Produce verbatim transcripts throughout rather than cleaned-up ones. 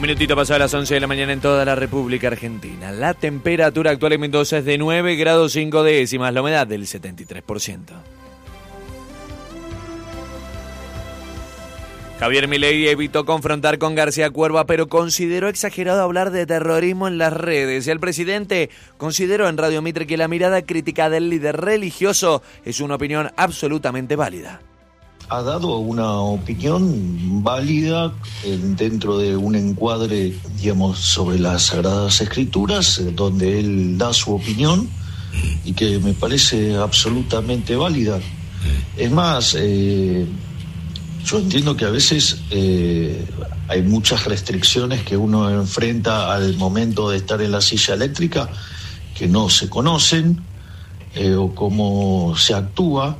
minutito pasado a las once de la mañana en toda la República Argentina. La temperatura actual en Mendoza es de nueve grados cinco décimas, la humedad del setenta y tres por ciento. Javier Milei evitó confrontar con García Cuerva, pero consideró exagerado hablar de terrorismo en las redes. El presidente consideró en Radio Mitre que la mirada crítica del líder religioso es una opinión absolutamente válida. Ha dado una opinión válida dentro de un encuadre, digamos, sobre las Sagradas Escrituras, donde él da su opinión y que me parece absolutamente válida. Es más, eh, yo entiendo que a veces eh, hay muchas restricciones que uno enfrenta al momento de estar en la silla eléctrica que no se conocen eh, o cómo se actúa.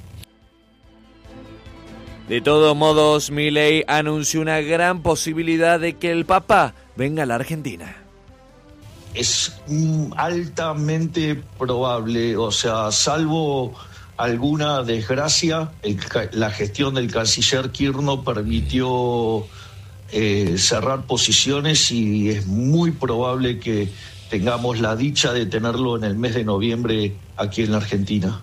De todos modos, Milei anunció una gran posibilidad de que el Papa venga a la Argentina. Es mm, altamente probable, o sea, salvo alguna desgracia, el, la gestión del canciller Kirchner permitió eh, cerrar posiciones y es muy probable que tengamos la dicha de tenerlo en el mes de noviembre aquí en la Argentina.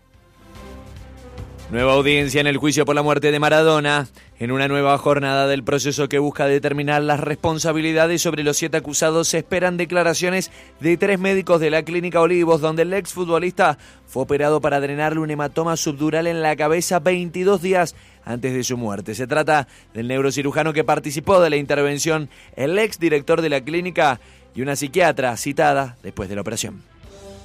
Nueva audiencia en el juicio por la muerte de Maradona, en una nueva jornada del proceso que busca determinar las responsabilidades sobre los siete acusados. Se esperan declaraciones de tres médicos de la Clínica Olivos, donde el exfutbolista fue operado para drenarle un hematoma subdural en la cabeza veintidós días antes de su muerte. Se trata del neurocirujano que participó de la intervención, el exdirector de la clínica y una psiquiatra citada después de la operación.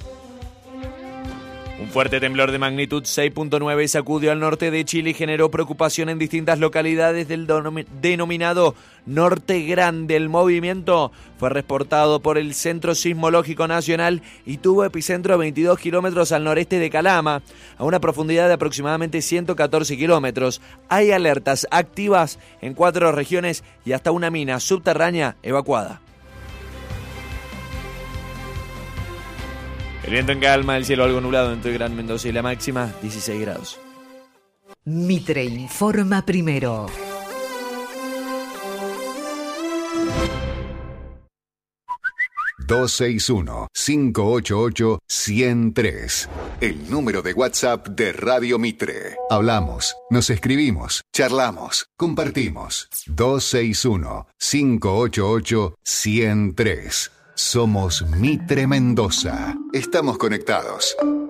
Un fuerte temblor de magnitud seis punto nueve sacudió al norte de Chile y generó preocupación en distintas localidades del denominado Norte Grande. El movimiento fue reportado por el Centro Sismológico Nacional y tuvo epicentro a veintidós kilómetros al noreste de Calama, a una profundidad de aproximadamente ciento catorce kilómetros. Hay alertas activas en cuatro regiones y hasta una mina subterránea evacuada. El viento en calma, el cielo algo nublado en todo el Gran Mendoza y la máxima dieciséis grados. Mitre informa primero. dos seis uno, cinco ocho ocho, uno cero tres. El número de WhatsApp de Radio Mitre. Hablamos, nos escribimos, charlamos, compartimos. dos seis uno, cinco ocho ocho, uno cero tres. Somos Mitre Mendoza. Estamos conectados.